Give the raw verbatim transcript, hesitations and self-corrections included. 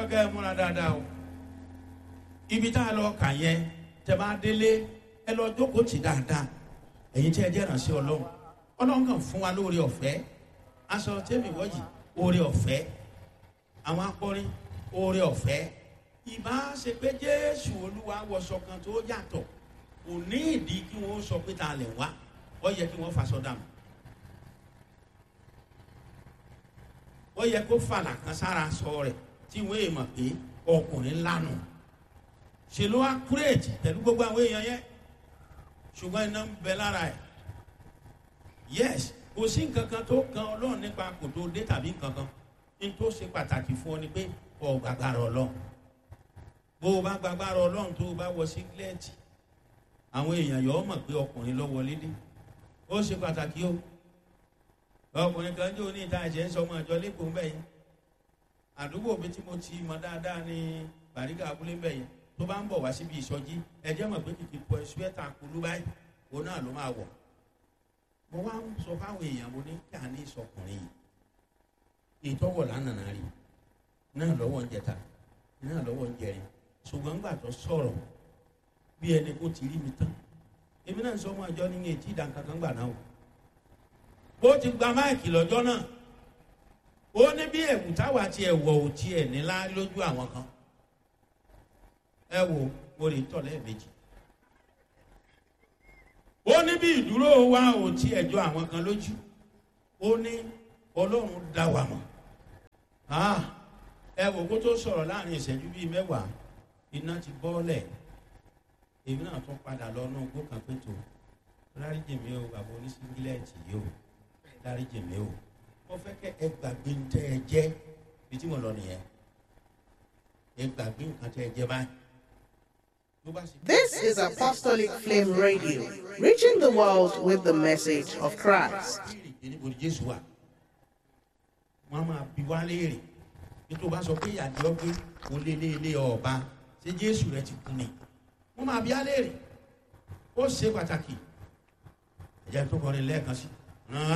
fẹ́ kẹ́ ẹ múra dáadáa o. Ibi tá a lọ kà yẹn tẹ́ bá délé ẹ lọ jókòó tì dáadáa. Ẹ̀yin tí ẹ jẹ́ ìránṣẹ́ Ọlọ́run. Ọlọ́run kàn fún wa lóore ọ̀fẹ́. Aṣọ tẹ́mi wọ́yì oore ọ̀fẹ́. Àwọn akọrin oore ọ̀fẹ́. Ìbá ṣe pé Jésù Olúwa wọṣọ kan tó yàtọ̀. Kò ní ìdí kí wọ́n sọ pé ta lẹ̀ wá. Ó yẹ kí wọ́n faṣọ dànù. Ó yẹ kó fàlà kan sára sọ rẹ̀ tí wọ́n èèmọ̀ pé ọkùnrin lánàá. Ṣé ló wá kúrèjì pẹ̀lú gbogbo àwọn èèyàn yẹn? Ṣùgbọ́n iná ń bẹ lára ẹ̀. Yes, kò sí nǹkan kan tó kan Ọlọ́run nípa kò tó dé tàbí nǹkan kan. Ní tó ṣe pàtàkì fún ọ ni pé ọ gbàgbára Ọlọ́run. Bó o bá gbàgbára Ọlọ́run tó o bá wọ sígílẹ́ẹ̀tì, àwọn èèyàn yọ ọ mọ̀ pé ọkùnrin ló wọlé dé. Ó ṣe pàtàkì o. Ọkùnrin kan jẹ́ oní ìta ẹ̀jẹ̀ ń sọ ọmọ ìjọ lẹ́kọ̀ọ́ ń bẹ̀ yẹn. Àdúgbò mi tí mo ti mọ dáadáa ní Bàrígà abúlé ń bẹ̀ yẹn. Tó bá ń bọ̀ wá síbi ìsọjí, ẹ jẹ́ mọ̀ pé kìkì pọ̀ ẹ̀sùwẹ́tà kulú báyìí, òun náà ló máa wọ̀. Mo wá ń sọ fáwọn èèyàn mo ní kí a ní ìsọkùnrin yìí. Ìtọ́wọ̀ lánàá rí náà lọ́wọ́ ń jẹta, náà lọ́wọ́ ń jẹrin. Ṣùgbọ́n gbà tó sọ̀rọ̀ bí ẹni kó ti rí mi tán. Èmi náà sọ ọmọ ìjọ ní etí ìdánkankan gbà náà o. Ó ti gba máìkì lọ́jọ́ náà. Ó ní bí ẹ̀wù táwa ti ẹ̀wọ̀ ò tiẹ̀ nílá lójú àwọn kan. Ẹ wo mo lè tọ̀ lẹ́ẹ̀mejì. Ó ní bí ìdúró wa ò tiẹ̀ jọ àwọn kan lójú. Ó ní Ọlọ́run dá wa mọ̀. Ẹ wo kó tó sọ̀rọ̀ láàrin ìṣẹ́jú bíi mẹ́wàá iná ti bọ́ọ̀lẹ̀. Èmi náà tún padà lọ náà gbó kan pé tó dáríjì mi o bàbá oníṣíngílẹ̀tì yìí o dáríjì mi o. Mo fẹ́ kẹ́ ẹ gbàgbé ń tẹ́ ẹ jẹ́ bí tí mo lọ nìyẹn. Ẹ gbàgbé nǹkan tẹ́ ẹ jẹ́ báyìí. This is Apostolic Flame Radio, reaching the world with the message of Christ. Wọ́n máa bi wá léèrè bí tó bá sọ pé ìyàjọ́ pé kò lé lé lé ọba ṣé Jésù rẹ ti kú ni. Wọ́n máa bi á léèrè. Ó ṣe pàtàkì. Ẹ̀jẹ̀ tó kọrin lẹ́ẹ̀kan sí.